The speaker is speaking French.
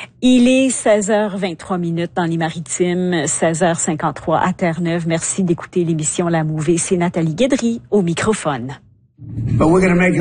Il est 16h23 dans les Maritimes, 16h53 à Terre-Neuve. Merci d'écouter l'émission La Mouvée. C'est Nathalie Guédry au microphone.